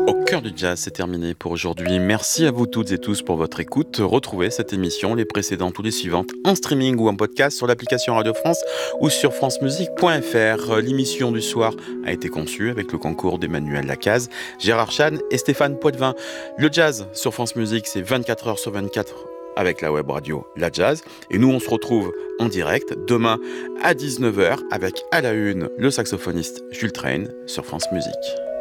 Au cœur du jazz, c'est terminé pour aujourd'hui. Merci à vous toutes et tous pour votre écoute. Retrouvez cette émission, les précédentes ou les suivantes en streaming ou en podcast sur l'application Radio France ou sur francemusique.fr. L'émission du soir a été conçue avec le concours d'Emmanuel Lacaze, Gérard Chan et Stéphane Poitvin. Le jazz sur France Musique, c'est 24 heures sur 24 avec la web radio La Jazz. Et nous, on se retrouve en direct demain à 19 heures avec à la une le saxophoniste Jules Train sur France Musique.